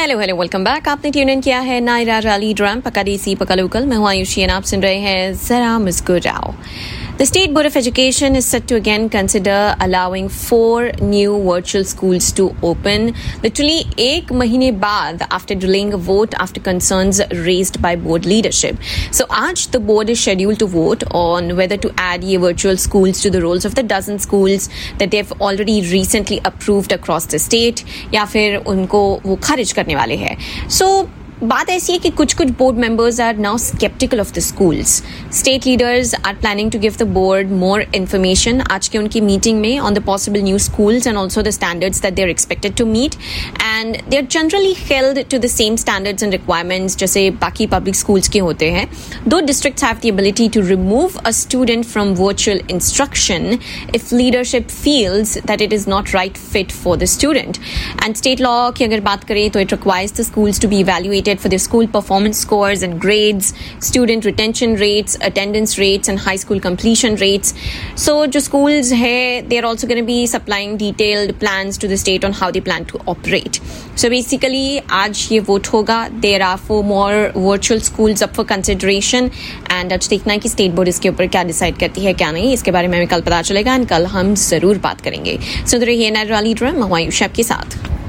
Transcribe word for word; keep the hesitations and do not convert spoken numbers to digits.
Hello hello welcome back. आपने tune in किया है नायरा रैली ड्रम पक्का देसी पक्का लोकल। मैं हूं आयुषी और आप सुन रहे हैं जरा मुस्कुराओ। The State Board of Education is set to again consider allowing four new virtual schools to open. Literally एक महीने बाद after delaying a vote after concerns raised by board leadership. So आज the board is scheduled to vote on whether to add ये virtual schools to the rolls of the dozen schools that they've already recently approved across the state या फिर उनको वो खारिज करने वाले हैं. So बात ऐसी है कि कुछ कुछ board members are now sceptical of the schools. State leaders are planning to give the board more information आज के उनकी मीटिंग में on the possible new schools and also the standards that they are expected to meet and they are generally held to the same standards and requirements जैसे बाकी public schools के होते हैं. दो districts have the ability to remove a student from virtual instruction if leadership feels that it is not right fit for the student. And state law की अगर बात करें तो it requires the schools to be evaluated for their school performance scores and grades, student retention rates, attendance rates and high school completion rates. So जो schools है, they are also going to be supplying detailed plans to the state on how they plan to operate. So basically आज ये vote होगा. There are four more virtual schools up for consideration and आज देखना है कि state board इसके ऊपर क्या decide करती है क्या नहीं. इसके बारे में हमें कल पता चलेगा and कल हम जरूर बात करेंगे. सुन रहे हैं नायरा रैली ड्रम आयुष आपके साथ.